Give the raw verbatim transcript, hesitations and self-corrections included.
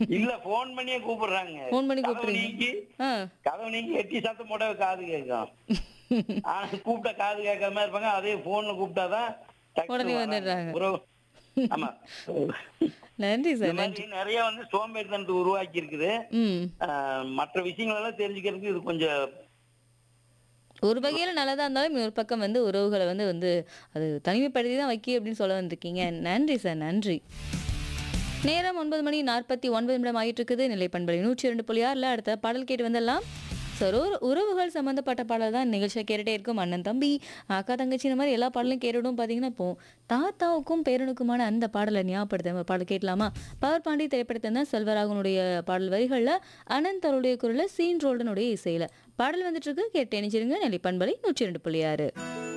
இல்ல போன் பண்ணியே கூப்பிடுறாங்க. ஃபோன் பண்ணி கதவு கூப்பிடுறீங்க. நீக்கி ஆ. கதவு நீக்கி எட்டி சத்தம் போட்டா காது கேட்கும். ஆனா கூப்பிட்டா காது கேட்காம இருப்பாங்க. அதே போன்ல கூப்பிட்டாதான் உடனே டக்குன்னு வராங்க. வந்துடுறாங்க. உறவு ஆமா. நன்றி இந்த சார், மாதிரி நன்றி. நிறைய வந்து சோம்பேறித்தனத்தை உருவாக்கி இருக்குது. ம். ஆஹ் மற்ற விஷயங்கள் எல்லாம் தெரிஞ்சுக்கிறதுக்கு இது கொஞ்சம் ஒரு வகையில நல்லதா இருந்தாலும், இன்னொரு பக்கம் வந்து உறவுகள வந்து வந்து அது தனிமைப்படுத்தி தான் வைக்கி அப்படின்னு சொல்ல வந்திருக்கீங்க. நன்றி சார், நன்றி. நேரம் ஒன்பது மணி நாற்பத்தி ஒன்பது நிமிடம் ஆயிட்டு இருக்குது. நிலை பண்பலை நூற்றி இரண்டு புள்ளி ஆறுல அடுத்த பாடல் கேட்டு வந்துடலாம். சார் ஒரு உறவுகள் சம்மந்தப்பட்ட பாடல் தான் நிகழ்ச்சியா கேட்டுட்டே இருக்கும். அண்ணன், தம்பி, அக்கா, தங்கச்சி இந்த மாதிரி எல்லா பாடலையும் கேட்டுட்டும் பார்த்தீங்கன்னா, இப்போ தாத்தாவுக்கும் பேரனுக்குமான அந்த பாடலை ஞாபகப்படுத்த ஒரு பாடல் கேட்கலாமா? பவர் பாண்டி திரைப்படத்தை தான் செல்வராகவனுடைய பாடல் வரிகள்ல, அனந்த் அவருடைய குரல்ல, சீன் ரோல்டனுடைய இசையில பாடல் வந்துட்டு இருக்கு. கேட்டு இணைச்சிருங்க. நிலை பண்பலை நூற்றி இரண்டு புள்ளி ஆறு.